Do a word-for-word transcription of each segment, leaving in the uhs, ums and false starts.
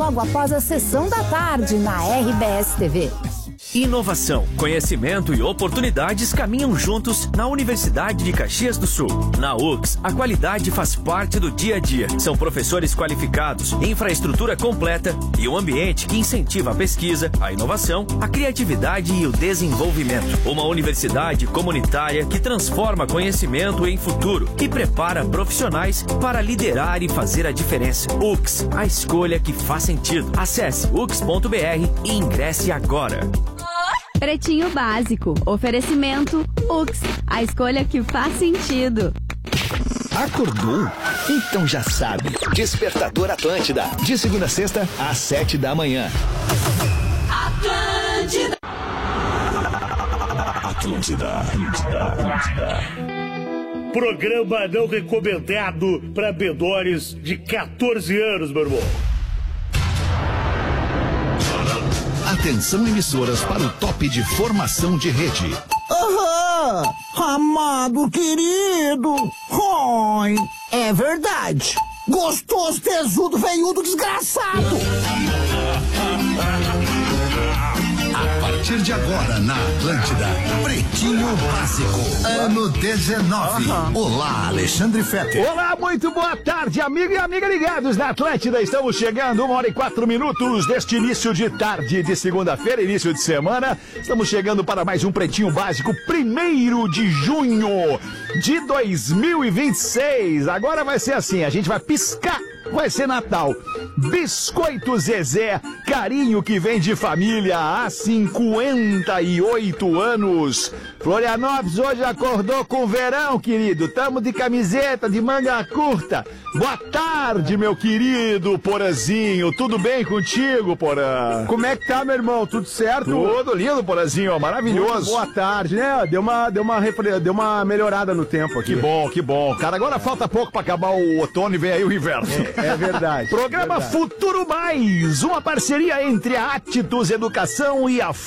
logo após a sessão da tarde na R B S T V. Inovação, conhecimento e oportunidades caminham juntos na Universidade de Caxias do Sul. Na U C S, a qualidade faz parte do dia a dia. São professores qualificados, infraestrutura completa e um ambiente que incentiva a pesquisa, a inovação, a criatividade e o desenvolvimento. Uma universidade comunitária que transforma conhecimento em futuro e prepara profissionais para liderar e fazer a diferença. U C S, a escolha que faz sentido. Acesse u c s ponto b r e ingresse agora. Pretinho Básico. Oferecimento U C S. A escolha que faz sentido. Acordou? Então já sabe. Despertador Atlântida. De segunda a sexta, às sete da manhã. Atlântida. Atlântida. Atlântida. Atlântida. Programa não recomendado para menores de quatorze anos, meu irmão. Atenção, emissoras, para o top de formação de rede. Aham! Amado querido! Oi! É verdade! Gostoso, tesudo, veiudo, desgraçado! A partir de agora, na Atlântida, Pretinho Básico, ano dezenove. Uhum. Olá, Alexandre Fetter. Olá, muito boa tarde, amigo e amiga ligados na Atlântida. Estamos chegando, uma hora e quatro minutos deste início de tarde de segunda-feira, início de semana. Estamos chegando para mais um Pretinho Básico, primeiro de junho de dois mil e vinte e seis. Agora vai ser assim, a gente vai piscar. Vai ser Natal. Biscoito Zezé, carinho que vem de família há cinquenta e oito anos. Florianópolis hoje acordou com verão, querido. Tamo de camiseta, de manga curta. Boa tarde, meu querido Porazinho. Tudo bem contigo, Porã? Como é que tá, meu irmão? Tudo certo? Tudo lindo, Porazinho. Maravilhoso. Muito boa tarde, né? Deu uma, deu, uma refre... deu uma melhorada no tempo aqui. Que bom, que bom. Cara, agora falta pouco pra acabar o outono e vem aí o inverno. É, é verdade. Programa verdade. Futuro Mais, uma parceria entre a Atitus Educação e a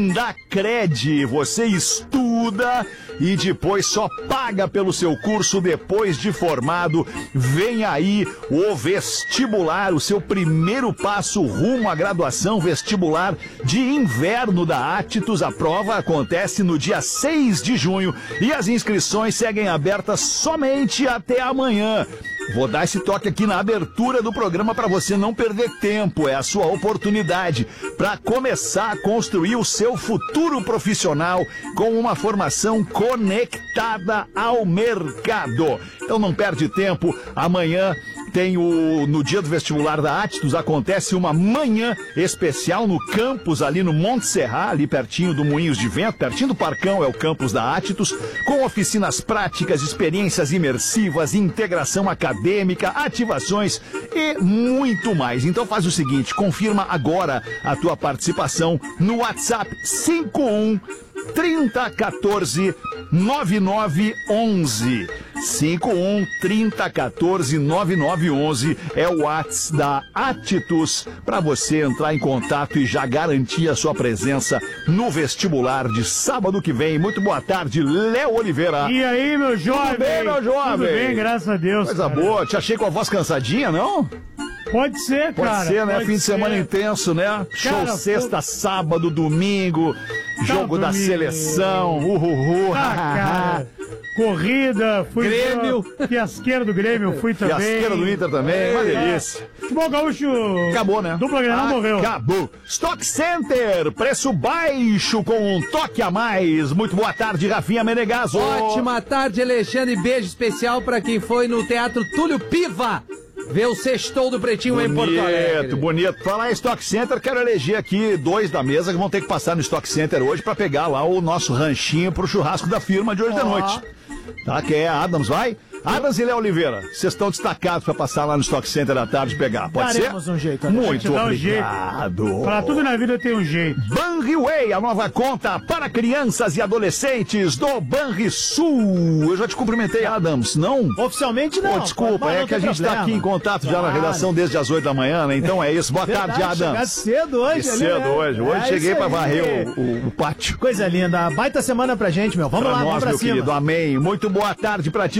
Fundacred. Você estuda e depois só paga pelo seu curso depois de formado. Vem aí o vestibular, o seu primeiro passo rumo à graduação vestibular de inverno da Atitus. A prova acontece no dia seis de junho e as inscrições seguem abertas somente até amanhã. Vou dar esse toque aqui na abertura do programa para você não perder tempo. É a sua oportunidade para começar a construir o seu futuro profissional com uma formação conectada ao mercado. Então não perde tempo. Amanhã tem o, no dia do vestibular da Atitus, acontece uma manhã especial no campus ali no Monte Serra, ali pertinho do Moinhos de Vento, pertinho do Parcão é o campus da Atitus, com oficinas práticas, experiências imersivas, integração acadêmica, ativações e muito mais. Então faz o seguinte, confirma agora a tua participação no WhatsApp cinco um trinta quatorze nove nove onze. cinco um trinta quatorze nove nove onze é o WhatsApp da Atitus para você entrar em contato e já garantir a sua presença no vestibular de sábado que vem. Muito boa tarde, Léo Oliveira. E aí, meu jovem? Tudo bem, meu jovem? Tudo bem, graças a Deus. Coisa cara. boa. Te achei com a voz cansadinha, não? Pode ser, pode cara. Pode ser, né? Pode Fim de ser. semana intenso, né? Cara, show sexta, pô... sábado, domingo, tá jogo domingo. Da seleção, uhuhu. Ah, cara. Corrida, fui Grêmio. Fiasqueira do Grêmio, fui também. Fiasqueira do Inter também, é, uma delícia. Futebol gaúcho. Acabou, né? Dupla Grenal ah, morreu. Acabou. Stock Center, preço baixo com um toque a mais. Muito boa tarde, Rafinha Menegaso. Ótima tarde, Alexandre. Beijo especial pra quem foi no Teatro Túlio Piva ver o sextou do Pretinho bonito, em Porto Alegre. Bonito, bonito. Falar em Stock Center, quero eleger aqui dois da mesa que vão ter que passar no Stock Center hoje pra pegar lá o nosso ranchinho pro churrasco da firma de hoje oh. da noite. Tá, que é a Adams, vai? Adams e Léo Oliveira, vocês estão destacados pra passar lá no Stock Center da tarde e pegar, pode Daremos ser? um jeito. Muito um obrigado. Jeito. Pra tudo na vida tem um jeito. Banriway, a nova conta para crianças e adolescentes do Banrisul. Eu já te cumprimentei, Adams, não? Oficialmente não. Oh, desculpa, é que a gente problema. Tá aqui em contato já claro. Na redação desde as oito da manhã, né? Então é isso. Boa Verdade, tarde, Adams. cedo hoje. Que cedo né? hoje. Hoje é cheguei pra varrer o, o, o pátio. Coisa linda. Baita semana pra gente, meu. Vamos pra lá, nós, vamos pra meu cima. Querido, amém. Muito boa tarde pra ti também,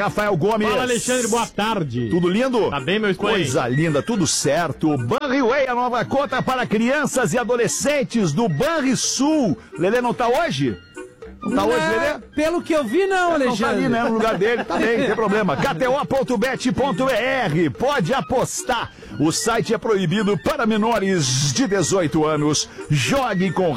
Rafael Gomes. Fala, Alexandre, boa tarde. Tudo lindo? Tá bem, meu esposo? Coisa linda, tudo certo. Banriway, a nova conta para crianças e adolescentes do Banrisul. Lelê não tá hoje? Não tá Não, hoje, Lelê? Pelo que eu vi, não, Não tá Alexandre. ali, né? No lugar dele. Tá bem, não tem problema. K T O ponto bet ponto B R. Pode apostar. O site é proibido para menores de dezoito anos. Jogue com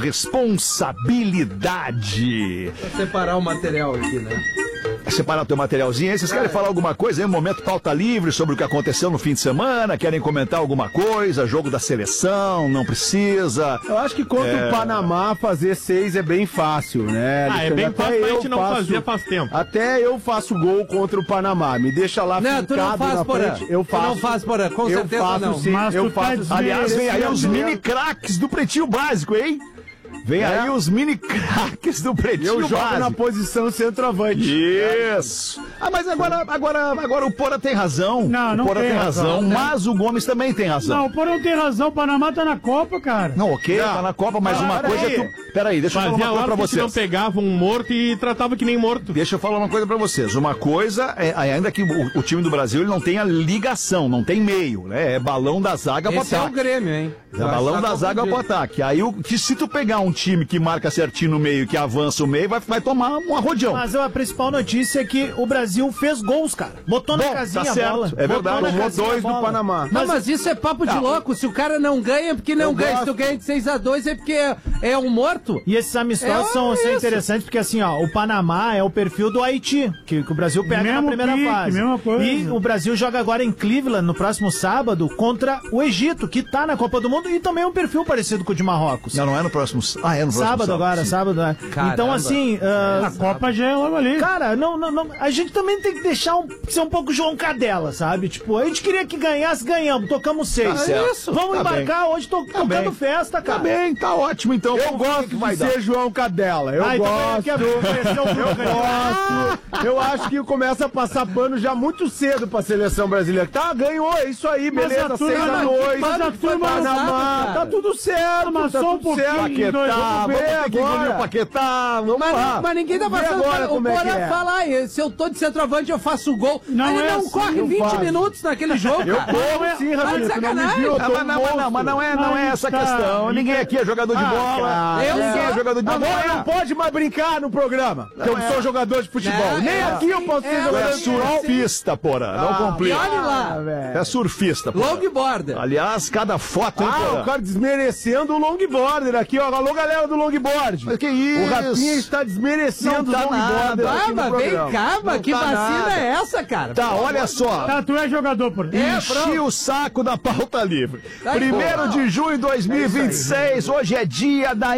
responsabilidade. Vou separar o material aqui, né? Separar o teu materialzinho aí. Vocês querem falar alguma coisa aí? Um momento pauta livre sobre o que aconteceu no fim de semana? Querem comentar alguma coisa? Jogo da seleção? Não precisa? Eu acho que contra É. o Panamá fazer seis é bem fácil, né? Ah, é bem Até fácil, mas a eu gente não faço- fazia faz tempo. Até eu faço gol contra o Panamá. Me deixa lá Não, tu não fincado faz, na Porã. frente. Eu Tu faço. não faz, Porã. Com eu certeza faço, não. Sim, Mas eu tu tá faço. dizendo- Aliás, vem aí os Desmerecendo. mini craques do Pretinho Básico, hein? Vem aí os mini craques do Pretinho Eu jogo Básico. na posição centroavante. Isso. Ah, mas agora, agora, agora o Porã tem razão. Não, não o Porã tem tem razão, razão, né? mas o Gomes também tem razão. Não, o Porão tem razão, o Panamá tá na Copa, cara. Não, ok, tá na Copa, mas Ah, uma peraí. coisa é tu... Peraí, deixa eu falar Fazia uma coisa hora pra que não vocês. pegava um morto e tratava que nem morto. Deixa eu falar uma coisa pra vocês. Uma coisa é, ainda que o, o time do Brasil ele não tenha ligação, não tem meio, né? É balão da zaga pro Esse é o ataque. Grêmio, hein? É balão da zaga pro ataque. Aí, o, que se tu pegar um time que marca certinho no meio, que avança o meio, vai, vai tomar um arrodeão. Mas a principal notícia é que o Brasil fez gols, cara. Botou na Bom, casinha tá a certo, bola. é verdade. Botou na Tomou casinha a dois do bola. Panamá. Não, mas isso é papo de louco. Se o cara não ganha, é porque não Eu ganha. Se gosto. tu ganha de seis a dois, é porque é, é um morto. E esses amistosos É são, são isso. interessantes porque, assim, ó, o Panamá é o perfil do Haiti, que, que o Brasil pega Mesmo na primeira pique, fase. mesma coisa. E o Brasil joga agora em Cleveland, no próximo sábado, contra o Egito, que tá na Copa do Mundo e também é um perfil parecido com o de Marrocos. Não, não é no próximo... Ah, é no próximo Sábado agora, sim. sábado, né? Caramba. Então, assim... ah, A Copa já é logo ali. Cara, não, não, não, a gente também tem que deixar um, ser um pouco João Cadela, sabe? Tipo, a gente queria que ganhasse, ganhamos, tocamos seis. Tá certo. Vamos Tá embarcar hoje, tô, tocando bem. festa, Tá cara. bem, tá ótimo então. Eu Vamos ver o gosto que vai de dar. ser João Cadela. Eu Ah, então gosto. quer conhecer o Eu Bruno, gosto. Eu acho que começa a passar pano já muito cedo pra seleção brasileira. Tá, ganhou, é isso aí, Mas beleza. a turma- seis a mas dois. a turma não Panamá. sabe, Tá tudo certo, Mas tá só um tudo certo. pouquinho, dois, Paquetá, Vamos vamos ver ter que engolir agora. o Paquetá, vamos Mas, lá. mas ninguém tá Vê passando. agora O como é que Porã é. fala, "Ai, se eu tô de centroavante, eu faço gol. Não Ele é não assim, corre eu vinte faço. minutos naquele jogo, Eu cara. corro sim, Tá de Rafinha. Tu não me sacanagem. viu, eu Ah, tô mas, não, mas não, mas não é, não é essa a Mas tá. questão. Ninguém aqui é jogador de Ah, bola. cara, eu Ninguém sou. é jogador de bola. Agora Não não é. pode mais brincar no programa, que eu sou jogador de futebol. Não, Nem é aqui eu assim, posso é ser assim. Tu jogador é de futebol. surfista, porra. Não Ah, E complica. olha lá. velho. É surfista, porra. Longboarder. Aliás, cada foto, hein, Ah, porra? o cara desmerecendo o longboarder aqui, ó. Alô, galera do longboard. Mas que isso? O Rafinha está desmerecendo Não tá os longboarders nada. aqui Ah, no mas vem programa. cá, mas Não que tá vacina nada. é essa, cara? Tá, olha só. Tá, tu é jogador, por É, Enchi pronto. o saco da pauta livre. Ai, Primeiro porra. de junho de dois mil e vinte e seis, hoje é dia da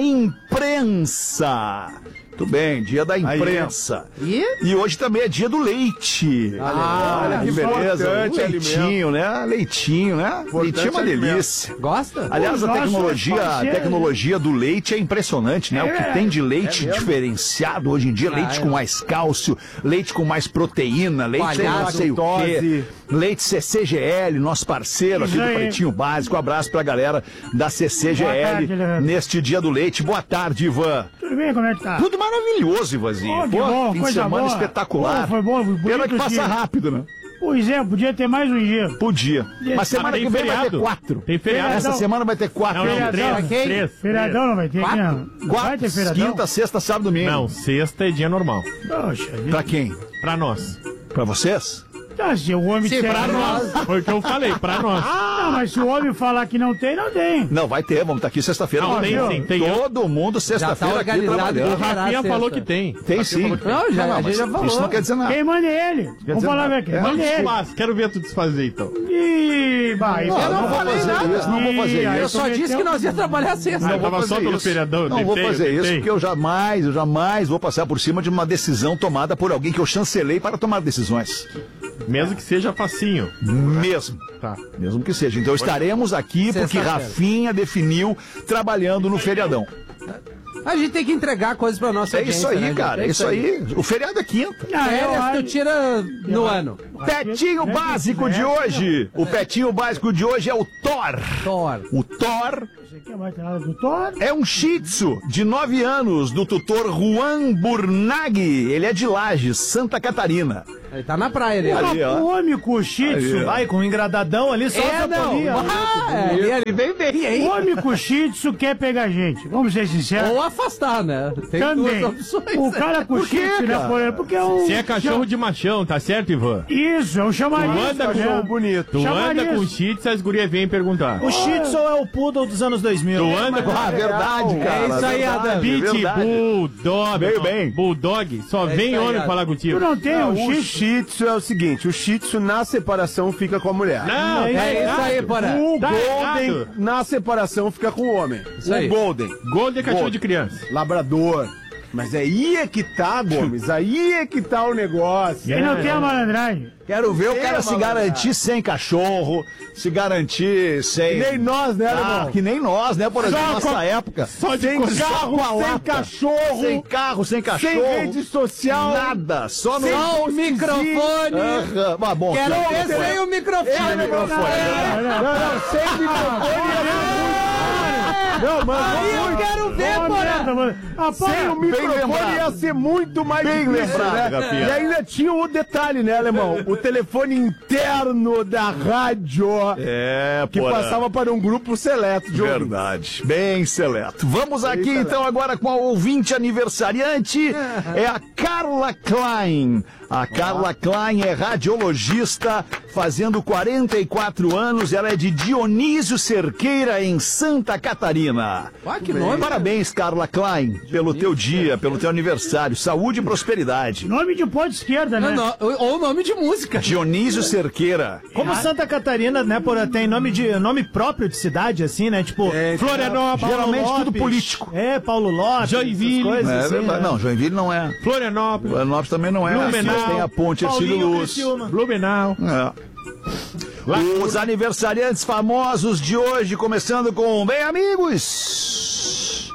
imprensa. Muito bem, dia da imprensa. E? E hoje também é dia do leite. Ah, olha que que beleza. importante Leitinho, né? Leitinho, né? Leitinho é uma alimento. delícia. Gosta? Aliás, O a nosso tecnologia, a parceiro- tecnologia do leite é impressionante, né? O que tem de leite diferenciado hoje em dia, leite é. com mais cálcio, leite com mais proteína, leite sem não Palhaço, sei o quê. lactose. Leite C C G L, nosso parceiro aqui Isso do aí. Pretinho Básico. Abraço pra galera da C C G L Boa tarde, Leandro. neste dia do leite. Boa tarde, Ivan. Tudo bem, como é que tá? Tudo maravilhoso, Ivanzinho. Oh, que Pô, bom, fim de coisa semana boa. espetacular. Pô, foi bom, bonito Pena que passa dia. rápido, né? Pois é, podia ter mais um dia. Podia. Mas semana Ah, tem que vem vai ter feriado. quatro. Tem feriado. Essa semana vai ter quatro. Não, não, dias. três, Feriadão. três. Feriadão não vai ter aqui, não. Vai Quatro, ter feriadão? quinta, sexta, sábado, domingo. Não, sexta é dia normal. Poxa, Pra quem? Pra nós. Pra vocês? tá, se o homem Sim, disser pra que nós. Foi o que eu falei, pra nós. Não, mas se o homem falar que não tem, não tem. Não, vai ter. Vamos estar aqui sexta-feira. Não, Vamos tem ter. sim, tem. Todo mundo sexta-feira aqui organizado, trabalhando. O Rafinha sexta. falou que tem. Tem sim. Não, já, a gente mas já falou. isso não quer dizer nada. Quem manda é ele. Vamos dizer falar nada. aqui. É. Manda ele. Mas, quero ver tu desfazer então. Ih, vai. Não, Eu não não vou falei fazer nada. isso, não vou fazer Ih, aí Eu isso. só disse que nós ia trabalhar sexta. Ah, Não eu vou tava só fazer pelo isso. feriadão, Não vou tentei, fazer eu isso, tentei. porque eu jamais, eu jamais vou passar por cima de uma decisão tomada por alguém que eu chancelei para tomar decisões. Mesmo que seja facinho. Mesmo. Tá. Mesmo que seja. Então estaremos aqui porque Sexta-feira. Rafinha definiu trabalhando no feriadão. A gente tem que entregar coisas pra nossa É audiência, isso aí, né, gente? cara. É isso aí. O feriado é quinta. Ah, eu Férias tu acho- tira no ano. Petinho básico de hoje. O petinho básico de hoje é o Thor. Thor. O Thor Você quer mais nada do Thor? é um shih tzu de nove anos do tutor Juan Burnaghi. Ele é de Lages, Santa Catarina. Ele tá na praia ali. Ali, ó. O homem com o shih tzu, vai com um engradadão ali, só É, a não. polia. Ah, ele, ele vem bem, hein? O homem com shih tzu quer pegar gente, vamos ser sinceros. Ou afastar, né? Tem Também. duas opções. O cara com Por quê, shih tzu, né, cara? por exemplo, porque é um... Se é cachorro de machão, tá certo, Ivan? Isso, é um chamariz. Tu anda com né? bonito. Tu Chamariz. anda com shih tzu, as gurias vêm perguntar. O shih tzu é o poodle dos anos dois mil. Tu anda com... Ah, verdade, cara. É isso aí, verdade, Adam. Pitbull, dog, Veio bem. bulldog, só É vem isso aí, homem Adam. falar contigo. Tu não tem Não, um o shih tzu? shih tzu é o seguinte, o shih tzu na separação fica com a mulher. Não, É tá isso aí, errado. Porã. O Tá Golden errado. na separação fica com o homem. Isso o aí. Golden. Golden é cachorro Golden. de criança. Labrador. Mas aí é que tá, Gomes. Aí é que tá o negócio. Ele não tem a malandragem. Quero ver o cara É, se malandro. garantir sem cachorro, se garantir sem... Que nem nós, né, Ah, irmão? que nem nós, né? Por exemplo, Só nossa com- época. Só de Sem coisa- carro, só com a sem lata. cachorro, Sem carro, sem cachorro. sem rede social. Nada, só no... Só o microfone. Aham. Ah, bom, Quero sem ver sem o microfone. Sem microfone. Não, não, sem microfone. Não, mano, Aí eu quero ver, Porã. Ah, sem o microfone lembrado. ia ser muito mais Bem difícil, lembrado, né? Rafinha. E ainda tinha o detalhe, né, alemão? O telefone interno da rádio É, que porra. passava para um grupo seleto de ouvintes. Verdade, bem seleto. Vamos aqui seleto. então agora com a ouvinte aniversariante, é a Carla Klein. A Carla Klein é radiologista, fazendo quarenta e quatro anos, ela é de Dionísio Cerqueira, em Santa Catarina. Ah, que nome. Parabéns, Carla Klein, pelo teu dia, pelo teu aniversário. Saúde e prosperidade. Nome de pó de esquerda, né? Não, não, ou nome de música. Dionísio Cerqueira. Como Santa Catarina, né, Porã, tem nome, de, nome próprio de cidade, assim, né? Tipo, Florianópolis. Paulo Geralmente tudo Lopes. político. É, Paulo Lopes. Joinville. essas coisas É assim, verdade. né? Não, Joinville não é. Florianópolis, Florianópolis também não é. Blumenau. Tem a ponte Ercílio Paulinho Luz. Criciúma. Blumenau. É. Os aniversariantes famosos de hoje, começando com, bem amigos,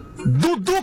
Dudu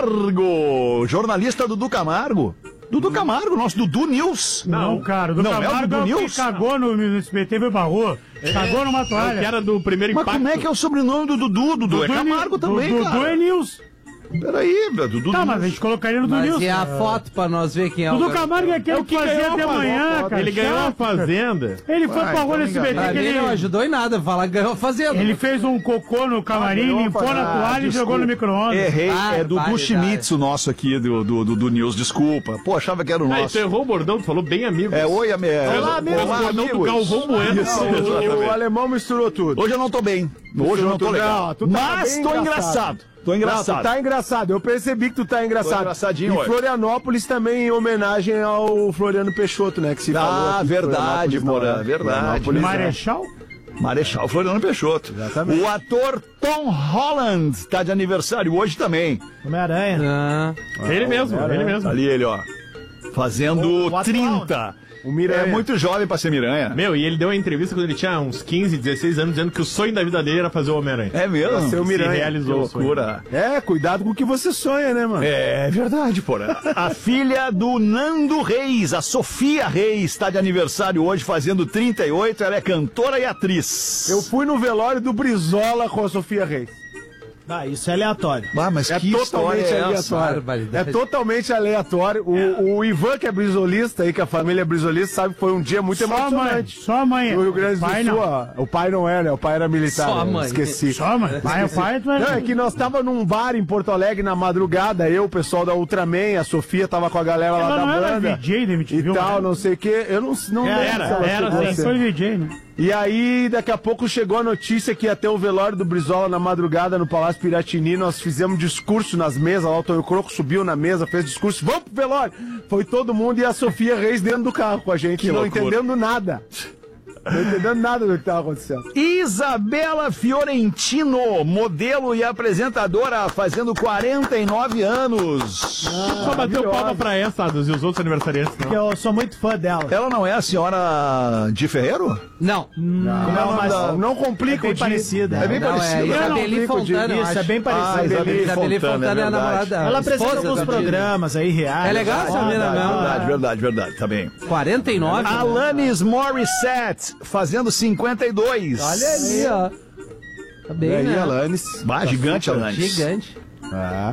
Camargo, jornalista Dudu Camargo. Dudu Camargo, nosso Dudu News. Não, cara, do Não, é o Camargo Dudu é o que News? cagou no, no S B T, foi pra rua. Cagou numa É o toalha. que era do primeiro Mas impacto. como é que é o sobrenome do Dudu? Dudu é Camargo Du- também, Dudu cara. é News. Peraí, Dudu Tá, News. mas a gente colocaria no do Mas News. e a foto pra nós ver quem é o Dudu garoto? Camargo é aquele É o que que fazia ganhou até a amanhã, fazenda. cara. Ele ganhou a chato, cara. fazenda. Ele foi Vai, pra rua tô no S B T ligado. que Pra mim não ele... ajudou em nada, falar ganhou fazendo. Ele fez um cocô no camarim, ganhou a limpou na fazenda. toalha e Ah, jogou no desculpa. micro-ondas. Errei, Ah, é Dudu vai, Schmitz, o nosso aqui do, do, do, do News, desculpa. Pô, achava que era o Ah, nosso. tu errou o bordão, tu falou bem amigo. É, oi, ame... Olá, amigos. Olá, Bordão do amigos. Galvão Bueno. Isso, O exatamente. alemão misturou tudo. Hoje eu não tô bem. Hoje eu não tô Não, legal. tu tá Mas bem tô engraçado. engraçado. Tô Não, engraçado. tu tá engraçado. Eu percebi que tu tá engraçado. Tô engraçadinho e hoje. Florianópolis também em homenagem ao Floriano Peixoto, né? Que se falou Ah, aqui, verdade, Florianópolis não Porã, é. verdade. Florianópolis é. Marechal? Marechal Floriano Peixoto. Exatamente. O ator Tom Holland tá de aniversário hoje também. Homem-Aranha. Ah, Ele mesmo, ele mesmo. Ali ele, ó. Fazendo O- o atual, trinta. O Miranha. É muito jovem pra ser Miranha. Meu, e ele deu uma entrevista quando ele tinha uns quinze, dezesseis anos, dizendo que o sonho da vida dele era fazer o Homem-Aranha. É mesmo? Ser o Miranha. Se realizou o Que sonho. loucura. É, cuidado com o que você sonha, né, mano? É verdade, porra. A filha do Nando Reis, a Sofia Reis, está de aniversário hoje, fazendo trinta e oito. Ela é cantora e atriz. Eu fui no velório do Brizola com a Sofia Reis. Ah, isso é aleatório. Ah, mas É que história totalmente é essa? aleatório. Barbaridade. É totalmente aleatório. O, o Ivan, que é brisolista aí, que a família é brisolista, sabe que foi um dia muito Só a mãe. emocionante. Só a mãe. No Rio Grande do Pai Sul, não. ó, o pai não era, né? O pai era militar. Só a né? mãe. Esqueci. Só a mãe. Pai é pai, tu é... Não, é que nós tava num bar em Porto Alegre na madrugada, eu, o pessoal da Ultraman, a Sofia tava com a galera lá Ela da não era banda. V J da M T V, e tal, né? não sei o que. Eu não, não Era, lembro se ela era, chegou a sim, ser. Foi V J, né? E aí, daqui a pouco chegou a notícia que ia ter o velório do Brizola na madrugada no Palácio Piratini. Nós fizemos discurso nas mesas, lá o Tonho Croco subiu na mesa, fez discurso, vamos pro velório! Foi todo mundo e a Sofia Reis dentro do carro com a gente, Que não loucura. entendendo nada. Não entendendo nada do que tava acontecendo. Isabela Fiorentino, modelo e apresentadora, fazendo quarenta e nove anos. Só bateu palma pra essa, Ados, e os outros aniversariantes, Porque não. eu sou muito fã dela. Ela não é a senhora de Ferreiro? não. Não, Não, mas não, não complica é bem o dia. parecida. É bem Não, parecida. é Isabeli complica o dia. Fontana, eu Isso, acho. é bem parecida. Ah, Isabeli Isabeli Fontana, Fontana é a é namorada. Ela a apresenta esposa alguns da- programas aí, reais. É legal essa menina mesmo. Verdade, verdade, verdade, tá bem. quarenta e nove. Alanis Morissette, fazendo cinquenta e dois. Olha ali, ó. Tá bem, E aí, né? Alanis? Bah, gigante, Alanis. Gigante. Ah.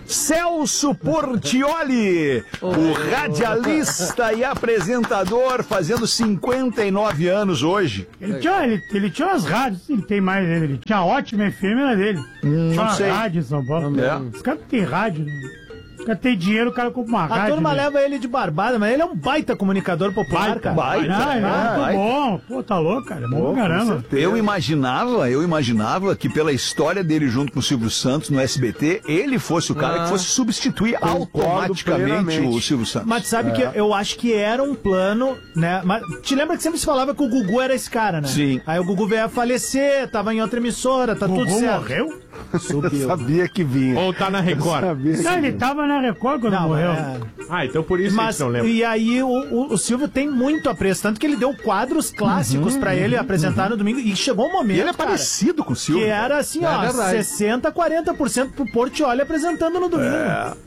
Celso Portiolli, o radialista e apresentador, fazendo cinquenta e nove anos hoje. Ele tinha, ele, ele tinha umas rádios, ele tem mais dele. Ele tinha a ótima F M, era dele. Hum, tinha não uma sei. rádio em São Paulo. É. Os caras não tem rádio. Os caras têm dinheiro, o cara compra uma A rádio. turma né? leva ele de barbada, mas ele é um baita comunicador popular, Baita, cara. baita. Ah, ele é Ah, muito baita. bom. Pô, tá louco, cara. É bom pra caramba. Eu imaginava, eu imaginava que pela história dele junto com o Silvio Santos no S B T, ele fosse o cara Ah. que fosse substituir Concordo automaticamente plenamente. o Silvio Santos. Mas sabe que eu acho que era um plano, né? Mas te lembra que sempre se falava que o Gugu era esse cara, né? Sim. Aí o Gugu veio a falecer, tava em outra emissora, tá tudo Gugu certo. morreu? Eu sabia que vinha. Ou tá na Record? Sabia que Não, ele vinha. tava na Record quando Não, morreu. é... Ah, então por isso Mas, que não lembro. e aí o, o, o Silvio tem muito apreço, tanto que ele deu quadros clássicos pra ele apresentar no domingo, e chegou um momento, E ele é cara, parecido com o Silvio. que era assim, É ó, verdade. sessenta, quarenta por cento pro Portiolli apresentando no domingo.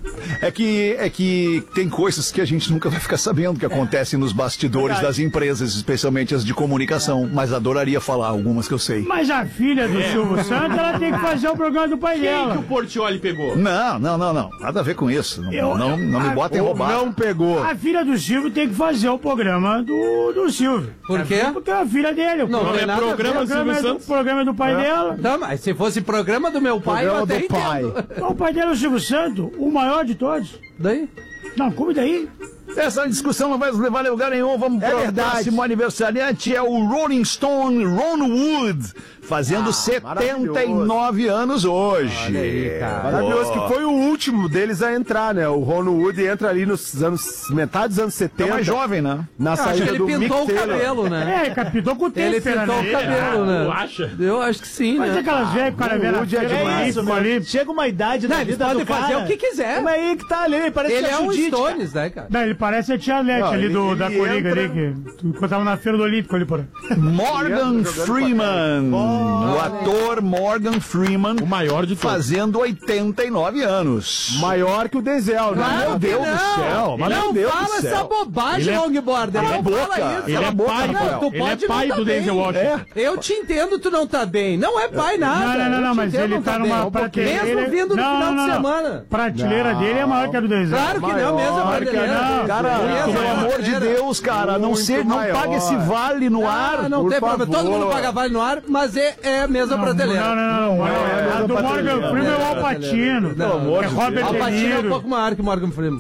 É que, é que tem coisas que a gente nunca vai ficar sabendo que acontecem nos bastidores Verdade. das empresas, especialmente as de comunicação. Mas adoraria falar algumas que eu sei. Mas a filha do Silvio Santos, ela tem que fazer o programa do pai Quem dela. que o Portiolli pegou? Não, não, não, não. Nada a ver com isso. Não, Eu- não, não me Ah, botem Ou roubado. não pegou. A filha do Silvio tem que fazer o programa do, do Silvio. Por quê? Porque é a filha dele. O Não, programa, tem nada a ver. programa o do Silvio programa é do, Santos. programa é do pai dela. Não, mas se fosse programa do meu pai, Programa eu até do pai. entendo. O pai dela é o Silvio Santos, o maior de todos. Daí? Não, como daí? Essa discussão não vai nos levar a lugar nenhum. Vamos É para o verdade. próximo aniversariante. É o Rolling Stone Ron Wood, fazendo setenta e nove anos hoje. Olha aí, cara. Maravilhoso, que foi o último deles a entrar, né? O Ron Wood entra ali nos anos, metade dos anos É setenta. mais jovem, né? Na Eu acho que saída ele do Mick pintou o Taylor. cabelo, né? É, captou com o tempo. Ele pintou o cabelo, né? Tu acha? Eu acho que sim, Mas né? aquelas velhas que o cara vê na Woody é feira, demais. ali, Isso, ficou meu. ali. Chega uma idade Não, da eles vida podem do cara. fazer o que quiser. Mas aí que tá ali, ele parece Ele a é um Judite, cara. Stones, né, cara? Não, ele parece a tia Lete Não, ali ele- do, ele da Coliga entra- ali, que quando tava na feira do Olímpico ali, por aí. Morgan Freeman. O ator Morgan Freeman. O maior de todos. Fazendo oitenta e nove anos. Maior que o Denzel, né? Claro Meu que Deus não. do céu, mas Não meu Deus do fala céu. essa bobagem, Ele é- longboarder. Cala a Não boca. fala isso. Ele é boca, pai, Rafael. Não, tu ele é pode pai não do tá Denzel bem. Washington. Eu te entendo, tu não tá bem. Não é pai nada. Não, não, não, Eu não, te mas entendo, ele não tá bem. numa prateleira. Mesmo vindo no Não, final não, de não. semana. Prateleira dele é maior que a do Denzel. Claro que não, mesmo a Maior que prateleira. não. Cara, Conheço pelo a amor de prateleira. Deus, cara, não, Muito ser, não maior. paga esse vale no ar. Ah, não por tem problema. Todo favor. mundo paga vale no ar, mas é, é a mesma Não, prateleira. não, não, não. Não, é a A mesma do Morgan prateleira. Freeman é o Não, Al Pacino. pelo amor É de Robert Al De Pacino é um Niro. pouco maior que o Morgan Freeman.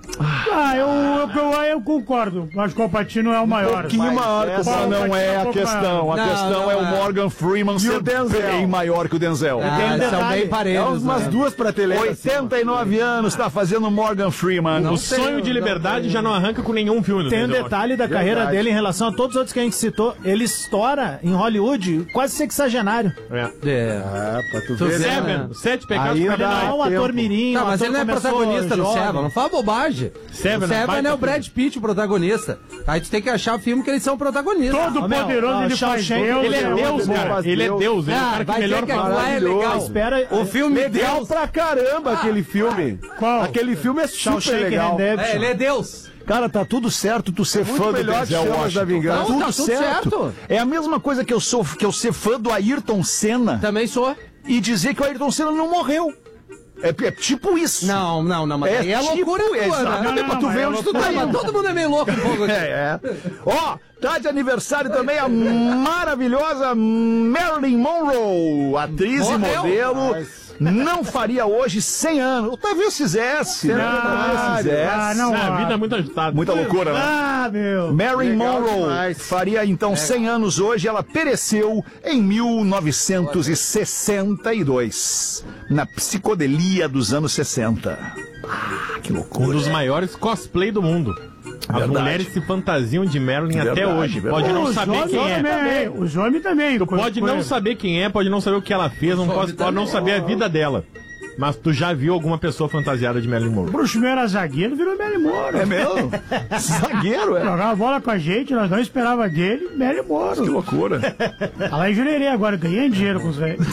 Ah, eu, eu, eu, eu concordo. Acho que o Al Pacino é o Um maior. pouquinho maior, essa essa não é a um pouco questão. A maior. questão Não, é não o é. Morgan Freeman ser o Denzel. bem maior que o Denzel. Ah, tem um são detalhe. bem É parelhos. umas né? duas prateleiras. oitenta e nove anos está fazendo Morgan Freeman. O Não sonho tenho, de não liberdade tenho. já não arranca com nenhum filme do Tem um Denzel detalhe da carreira dele em relação a todos os outros que a gente citou. Ele estoura em Hollywood quase sexagenário. Washington. É. É. É, pra tu Tu ver, vê, né? Seven, né? os Sete Pecados Ainda Capitais. É um ator tempo. mirim. Não, um mas ator ele não é começou protagonista no jovem. Seven, não fala bobagem. Seven, o Seven baita é o filme. Brad Pitt, o protagonista. Aí tu tem que achar o filme que eles são protagonistas. Todo Ô, meu, poderoso ó, ele faz Shawshank, Deus. Ele é né? Deus, Deus, cara. faz Ele é Deus. Deus. Ele é o Ah, cara que vai melhor ver que faz. lá é legal. Espera, O filme Legal Deus. pra caramba aquele filme. Qual? Aquele filme é super Shawshank legal. Redemption. É, ele é Deus. Cara, tá tudo certo tu ser muito fã do melhor que Denzel Chamas Washington. da Vingança. Tá tudo, Não, tá tudo certo. certo. É a mesma coisa que eu sou que eu ser fã do Ayrton Senna Também sou. e dizer que o Ayrton Senna não morreu. É, é tipo isso. Não, não, não, mas É, aí é tipo, loucura tua, exatamente, né? Não, pra tu não, ver mas onde é tu tá Não, mas indo. todo mundo é meio louco um pouco aqui. É, é. Ó, tá de aniversário também a maravilhosa Marilyn Monroe, atriz e Morreu. modelo. Não faria hoje cem anos. Talvez fizesse, né? Talvez fizesse. Ah, não. Ah, a vida é ah. muito agitada. Muita loucura, né? Ah, meu. Marilyn Legal Monroe demais. faria então cem anos hoje. Ela pereceu em mil novecentos e sessenta e dois, na psicodelia dos anos sessenta. Ah, que Um loucura. dos maiores cosplay do mundo. As Verdade. mulheres se fantasiam de Marilyn até Verdade, hoje. verdade. Pode não Os saber homens quem é. também, Os homens também. Tu pode não saber quem é, pode não saber o que ela fez, não pode, pode não saber a vida dela. Mas tu já viu alguma pessoa fantasiada de Marilyn Monroe? Bruxo meu era zagueiro, virou Marilyn Monroe. É mesmo? Zagueiro, é? Jogava bola com a gente, nós não esperava dele, Marilyn Que Monroe. loucura. Tá lá em Jurerê agora, ganhando dinheiro com os velhos.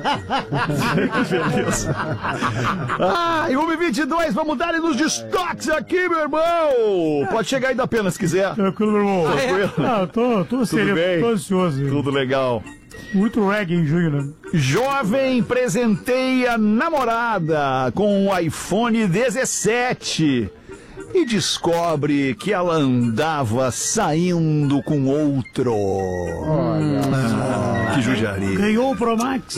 Beleza. Ah, e uma e vinte e dois, vamos dar nos destaques aqui, meu irmão. Pode chegar aí da pena se quiser. Tranquilo, meu irmão. Tranquilo. Não, eu tô, tô sereno, bem? tô ansioso. Tudo legal. Muito reggae em junho, né? Jovem presenteia namorada com o iPhone dezessete e descobre que ela andava saindo com outro. Olha, ah, que judiaria. Ganhou o Pro Max.